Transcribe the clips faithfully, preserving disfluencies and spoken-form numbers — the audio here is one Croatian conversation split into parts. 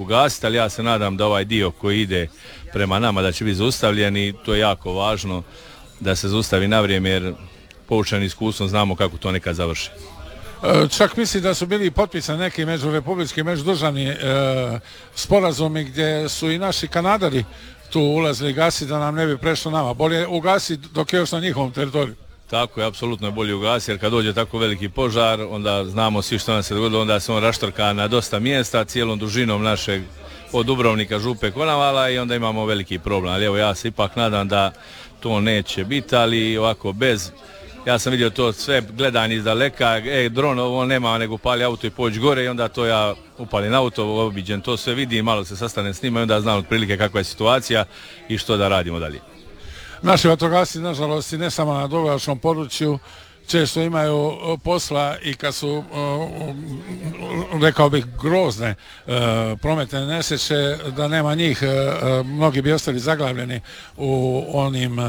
ugasiti, ali ja se nadam da ovaj dio koji ide prema nama da će biti zaustavljen i to je jako važno da se zaustavi na vrijeme jer poučeni iskustvom znamo kako to nekad završi. Čak misli da su bili potpisani neki međurepublički, međudržavni e, sporazumi gdje su i naši Kanadari tu ulazili gasiti da nam ne bi prešlo nama. Bolje ugasiti dok je još na njihovom teritoriju. Tako je, apsolutno je bolje ugasiti jer kad dođe tako veliki požar, onda znamo svi što nam se dogodilo, onda se on raštrka na dosta mjesta, cijelom dužinom našeg od Dubrovnika, Župe, Konavala i onda imamo veliki problem. Ali evo ja se ipak nadam da to neće biti, ali ovako bez... Ja sam vidio to sve gledanje iz daleka, e, dron ovo nema nego pali auto i pođi gore i onda to ja upalim auto, obiđen, to sve vidim, malo se sastanem s njima i onda znam otprilike kakva je situacija i što da radimo dalje. Naši vatrogasci, nažalost, i ne samo na dubrovačkom području, često imaju posla i kad su, rekao bih, grozne prometne nesreće, da nema njih, mnogi bi ostali zaglavljeni u onim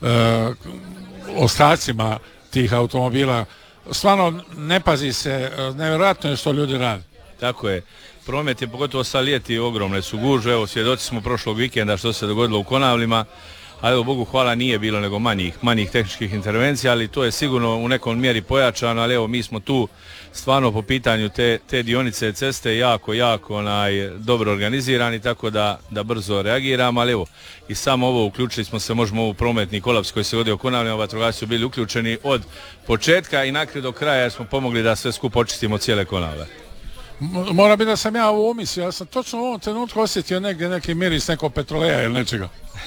ostacima tih automobila. Stvarno ne pazi se, nevjerojatno je što ljudi rade. Tako je. Promet je, pogotovo sa ljeti, ogromne su gužve. Evo, svjedoci smo prošlog vikenda što se dogodilo u Konavlima, a evo, Bogu hvala, nije bilo nego manjih, manjih tehničkih intervencija, ali to je sigurno u nekom mjeri pojačano, ali evo, mi smo tu stvarno po pitanju te, te dionice ceste jako, jako onaj, dobro organizirani, tako da, da brzo reagiramo, ali evo, i samo ovo uključili smo se, možemo ovu prometni kolaps koji se vodio u Konavlima, vatrogasci su bili uključeni od početka i na kraju do kraja jer smo pomogli da sve skupo očistimo cijele Konavle. Mora biti da sam ja u umislio, ja sam točno u ovom trenutku osjetio negdje neki miris nekog petroleja ili nečega.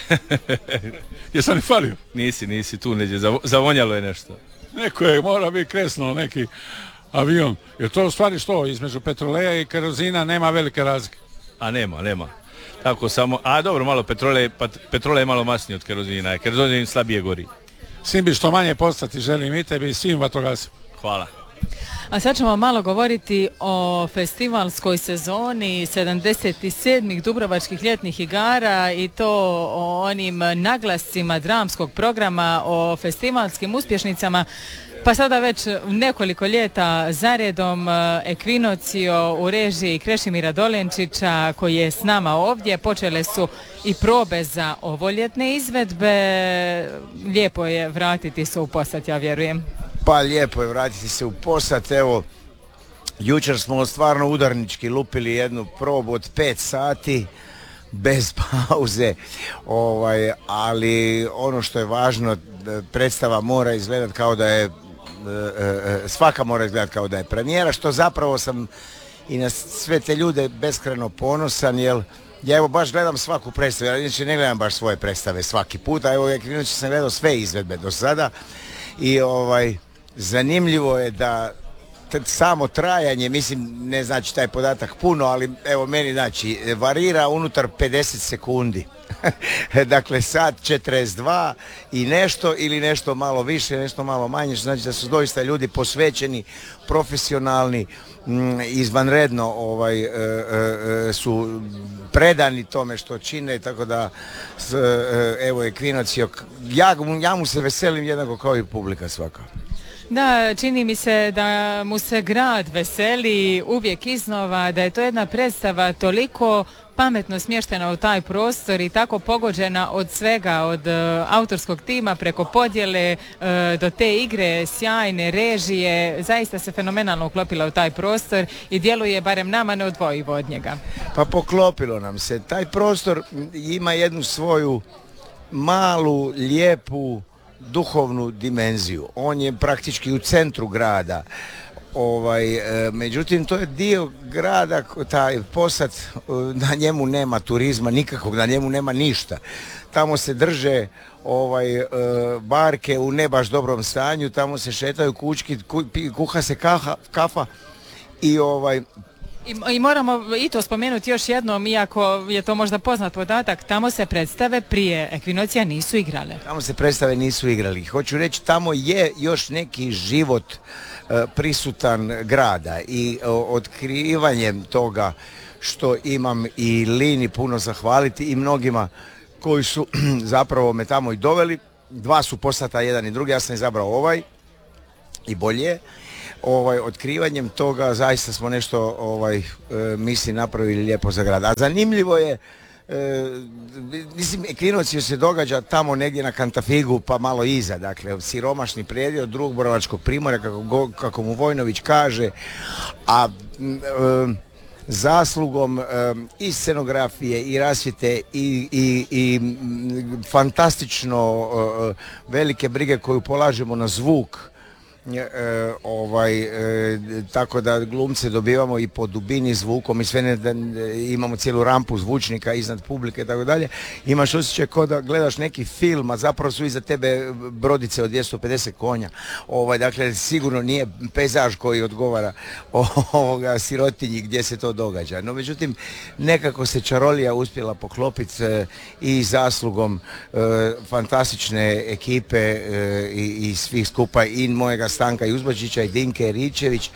Jesam li falio? Nisi, nisi tu neđe, zavonjalo je nešto. Neko je, mora biti kresnuo neki avion. Jer to u stvari što, između petroleja i kerozina nema velike razlike. A nema, nema. Tako samo, a dobro, malo petrole, petrole je malo masnije od kerozina, kerozin slabije gori. Svim bi što manje postati, želim i tebi i svim vatrogasima. Hvala. A sad ćemo malo govoriti o festivalskoj sezoni sedamdeset sedmih Dubrovačkih ljetnih igara i to o onim naglascima dramskog programa, o festivalskim uspješnicama. Pa sada već nekoliko ljeta zaredom Ekvinocio u režiji Krešimira Dolenčića koji je s nama ovdje. Počele su i probe za ovoljetne izvedbe. Lijepo je vratiti se u Posat, ja vjerujem. Pa lijepo je vratiti se u Posat, evo, jučer smo stvarno udarnički lupili jednu probu od pet sati, bez pauze, ovaj, ali ono što je važno, predstava mora izgledati kao da je, svaka mora izgledati kao da je premijera, što zapravo sam i na sve te ljude beskrajno ponosan, jer ja evo baš gledam svaku predstavu, ja inače ne gledam baš svoje predstave svaki put, a evo inače sam gledao sve izvedbe do sada i ovaj... Zanimljivo je da samo trajanje, mislim, ne znači taj podatak puno, ali evo meni znači varira unutar pedeset sekundi. Dakle, sat četrdeset dva i nešto ili nešto malo više, nešto malo manje, znači da su doista ljudi posvećeni, profesionalni, izvanredno ovaj, e, e, su predani tome što čine, tako da e, evo Ekvinocio, ja, ja mu se veselim jednako kao i publika svaka. Da, čini mi se da mu se grad veseli uvijek iznova, da je to jedna predstava toliko pametno smještena u taj prostor i tako pogođena od svega, od uh, autorskog tima preko podjele uh, do te igre, sjajne režije, zaista se fenomenalno uklopila u taj prostor i djeluje barem nama neodvojivo od njega. Pa poklopilo nam se. Taj prostor ima jednu svoju malu, lijepu, duhovnu dimenziju. On je praktički u centru grada. Ovaj, e, međutim, to je dio grada, taj Posat, na njemu nema turizma nikakvog, na njemu nema ništa. Tamo se drže ovaj, e, barke u ne baš dobrom stanju, tamo se šetaju kućki, ku, kuha se kaha, kafa i ovaj... I, I moramo i to spomenuti još jednom, iako je to možda poznat podatak, tamo se predstave prije Ekvinocija nisu igrale. Tamo se predstave nisu igrali. Hoću reći, tamo je još neki život e, prisutan grada i o, otkrivanjem toga što imam i Lini puno zahvaliti i mnogima koji su zapravo me tamo i doveli. Dva su Posata, jedan i drugi, ja sam izabrao ovaj i bolje. ovaj, otkrivanjem toga zaista smo nešto ovaj, mislim napravili lijepo za grad. A zanimljivo je, E, mislim, ekvinociju se događa tamo negdje na Kantafigu pa malo iza, dakle siromašni predjel drugog Borovačkog primorja kako, kako mu Vojnović kaže, a e, zaslugom e, i scenografije i rasvjete i, i, i fantastično e, velike brige koju polažemo na zvuk. E, ovaj, e, tako da glumce dobivamo i po dubini zvukom i sve ne, da, imamo cijelu rampu zvučnika iznad publike i tako dalje. Imaš osjećaj kao da gledaš neki film, a zapravo su iza tebe brodice od dvjesto pedeset konja. Ovaj, dakle, sigurno nije pejzaž koji odgovara ovoga sirotinji gdje se to događa. No, međutim, nekako se čarolija uspjela poklopiti e, i zaslugom e, fantastične ekipe e, i, i svih skupa i mojega Stanka Juzbačića i Dinke Ričević,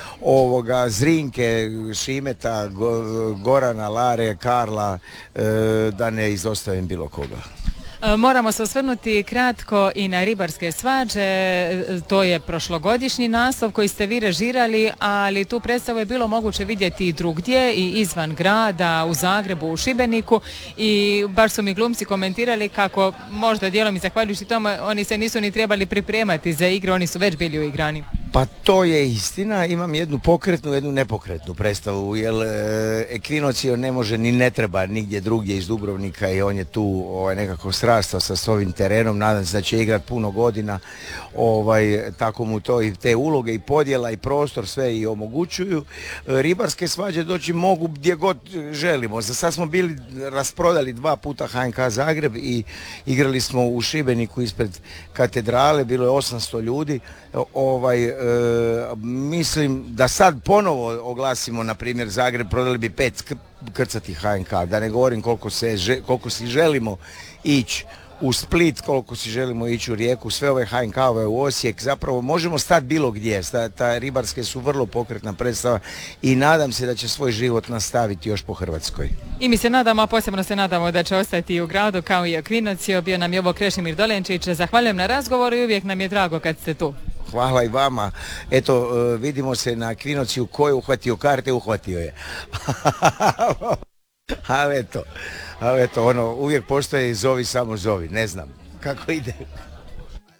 ovoga Zrinke, Šimeta, Gorana, Lare, Karla, e, da ne izostavim bilo koga. Moramo se osvrnuti kratko i na Ribarske svađe, to je prošlogodišnji naslov koji ste vi režirali, ali tu predstavu je bilo moguće vidjeti i drugdje, i izvan grada, u Zagrebu, u Šibeniku, i baš su mi glumci komentirali kako možda dijelom i zahvaljujući tome oni se nisu ni trebali pripremati za igre, oni su već bili uigrani. Pa to je istina, imam jednu pokretnu, jednu nepokretnu predstavu, jer e, Ekvinocio ne može ni ne treba nigdje drugdje iz Dubrovnika i on je tu ovaj, nekako srastao sa s ovim terenom, nadam se da će igrat puno godina, ovaj, tako mu to i te uloge i podjela i prostor sve i omogućuju. E, ribarske svađe doći mogu gdje god želimo. Za sad smo bili rasprodali dva puta H N K Zagreb i igrali smo u Šibeniku ispred katedrale, bilo je osamsto ljudi. Ovaj, e, mislim da sad ponovo oglasimo, na primjer Zagreb, prodali bi pet krcatih H N K, da ne govorim koliko, se, koliko si želimo ići u Split, koliko si želimo ići u Rijeku, sve ove H N K-ove u Osijek, zapravo možemo stati bilo gdje, ta, ta ribarske su vrlo pokretna predstava i nadam se da će svoj život nastaviti još po Hrvatskoj. I mi se nadamo, a posebno se nadamo da će ostati u gradu kao i Ekvinocio. Bio nam je ovo Krešimir Dolenčić, zahvaljujem na razgovoru i uvijek nam je drago kad ste tu. Hvala i vama. Eto, vidimo se na Ekvinociju, ko je uhvatio karte, uhvatio je. Ali eto, ali eto, ono, uvijek postoje zovi, samo zovi, ne znam kako ide.